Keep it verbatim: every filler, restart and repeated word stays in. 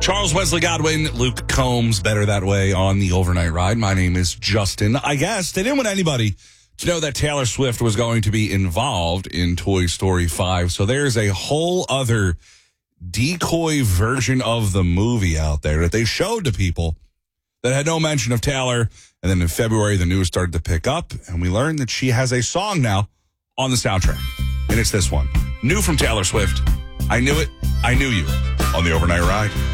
Charles Wesley Godwin, Luke Combs, Better That Way on the Overnight Ride. My name is Justin. I guess they didn't want anybody to know that Taylor Swift was going to be involved in Toy Story five. So there's a whole other decoy version of the movie out there that they showed to people that had no mention of Taylor. And then in February, the news started to pick up, and we learned that she has a song now on the soundtrack. And it's this one. New from Taylor Swift. I Knew It, I Knew You on the Overnight Ride.